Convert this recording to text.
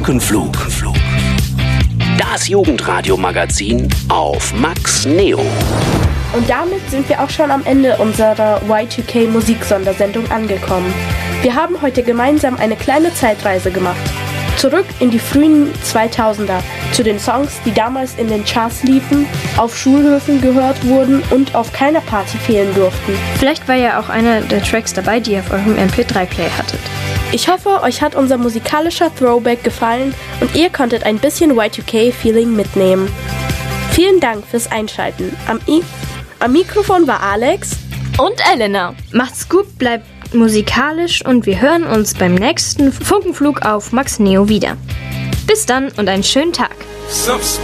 Funkenflug. Das Jugendradio-Magazin auf Max Neo. Und damit sind wir auch schon am Ende unserer Y2K-Musiksondersendung angekommen. Wir haben heute gemeinsam eine kleine Zeitreise gemacht. Zurück in die frühen 2000er, zu den Songs, die damals in den Charts liefen, auf Schulhöfen gehört wurden und auf keiner Party fehlen durften. Vielleicht war ja auch einer der Tracks dabei, die ihr auf eurem MP3-Player hattet. Ich hoffe, euch hat unser musikalischer Throwback gefallen und ihr konntet ein bisschen Y2K-Feeling mitnehmen. Vielen Dank fürs Einschalten. Am Mikrofon war Alex und Elena. Macht's gut, bleibt musikalisch und wir hören uns beim nächsten Funkenflug auf Max Neo wieder. Bis dann und einen schönen Tag.